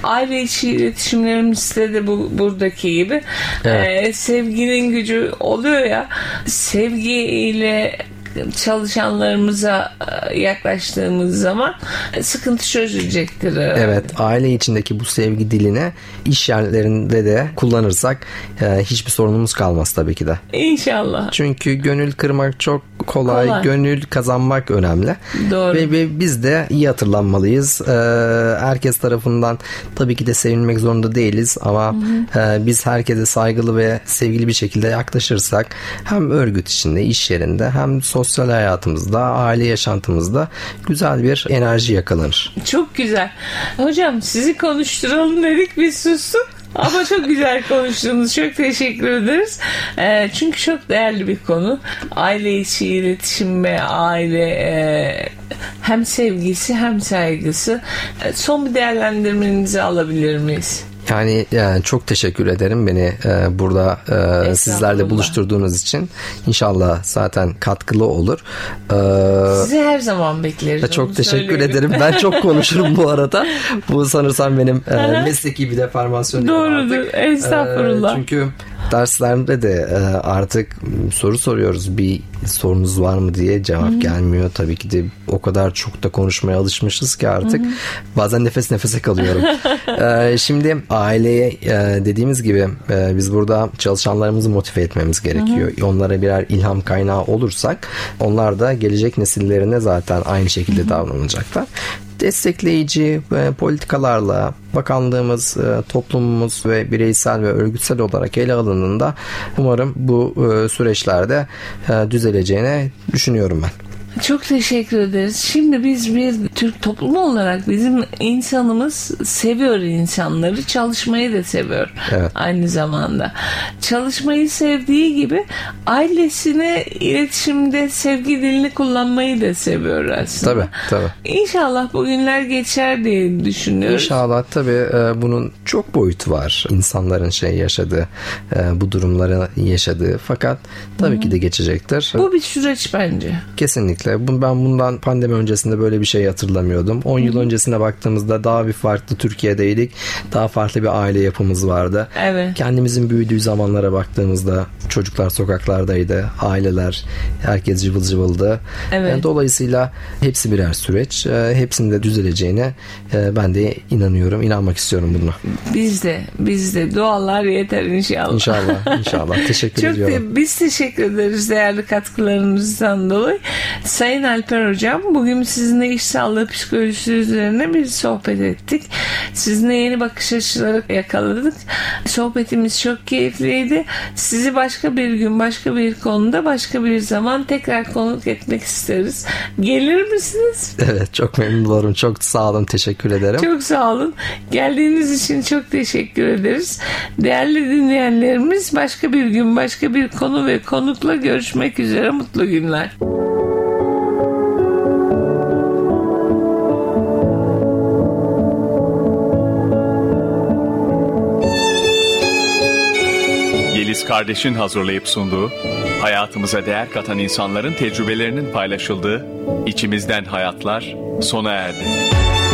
aile içi iletişimlerimizde de buradaki gibi sevginin gücü oluyor ya, sevgiyle çalışanlarımıza yaklaştığımız zaman sıkıntı çözülecektir. Evet, aile içindeki bu sevgi dilini iş yerlerinde de kullanırsak hiçbir sorunumuz kalmaz tabii ki de. İnşallah. Çünkü gönül kırmak çok kolay. Gönül kazanmak önemli. Doğru. Ve biz de iyi hatırlanmalıyız. Herkes tarafından tabii ki de sevilmek zorunda değiliz ama biz herkese saygılı ve sevgili bir şekilde yaklaşırsak hem örgüt içinde, iş yerinde hem sosyal hayatımızda, aile yaşantımızda güzel bir enerji yakalanır. Çok güzel. Hocam sizi konuşturalım dedik, biz sustuk. Ama çok güzel konuştunuz. Çok teşekkür ederiz. Çünkü çok değerli bir konu. Aile içi iletişim ve aile hem sevgisi hem saygısı. Son bir değerlendirmenizi alabilir miyiz? Yani çok teşekkür ederim beni burada sizlerle buluşturduğunuz için. İnşallah zaten katkılı olur. Sizi her zaman bekleriz. Çok teşekkür ederim. Ben çok konuşurum bu arada. Bu sanırsam benim mesleki bir deformasyon. Doğrudur. Estağfurullah. Çünkü derslerde de artık soru soruyoruz. Bir sorunuz var mı diye cevap gelmiyor. Tabii ki de o kadar çok da konuşmaya alışmışız ki artık bazen nefes nefese kalıyorum. Şimdi aileye dediğimiz gibi biz burada çalışanlarımızı motive etmemiz gerekiyor. Onlara birer ilham kaynağı olursak onlar da gelecek nesillerine zaten aynı şekilde davranacaklar. Destekleyici politikalarla bakanlığımız, toplumumuz ve bireysel ve örgütsel olarak ele alındığında umarım bu süreçlerde düzeleceğine düşünüyorum ben. Çok teşekkür ederiz. Şimdi biz bir Türk toplumu olarak bizim insanımız seviyor insanları. Çalışmayı da seviyor. Evet. Aynı zamanda. Çalışmayı sevdiği gibi ailesine iletişimde sevgi dilini kullanmayı da seviyor aslında. Tabii. İnşallah bu günler geçer diye düşünüyoruz. İnşallah tabii bunun çok boyutu var. İnsanların yaşadığı, bu durumları yaşadığı. Fakat tabii ki de geçecektir. Bu bir süreç bence. Kesinlikle. Ben bundan pandemi öncesinde böyle bir şey hatırlamıyordum. 10 yıl öncesine baktığımızda daha bir farklı Türkiye'deydik. Daha farklı bir aile yapımız vardı. Evet. Kendimizin büyüdüğü zamanlara baktığımızda çocuklar sokaklardaydı. Aileler, herkes cıvıl cıvıldı. Evet. Yani dolayısıyla hepsi birer süreç. Hepsinin de düzeleceğine ben de inanıyorum. İnanmak istiyorum buna. Biz de dualar yeter inşallah. İnşallah. Teşekkür ediyorum. Biz teşekkür ederiz değerli katkılarınızdan dolayı. Sayın Alper Hocam, bugün sizinle iş sağlığı psikolojisi üzerine bir sohbet ettik. Sizinle yeni bakış açıları yakaladık. Sohbetimiz çok keyifliydi. Sizi başka bir gün, başka bir konuda, başka bir zaman tekrar konuk etmek isteriz. Gelir misiniz? Evet, çok memnun olurum. Çok sağ olun, teşekkür ederim. Çok sağ olun. Geldiğiniz için çok teşekkür ederiz. Değerli dinleyenlerimiz, başka bir gün, başka bir konu ve konukla görüşmek üzere. Mutlu günler. Yeliz Kardeş'in hazırlayıp sunduğu, hayatımıza değer katan insanların tecrübelerinin paylaşıldığı İçimizden Hayatlar sona erdi.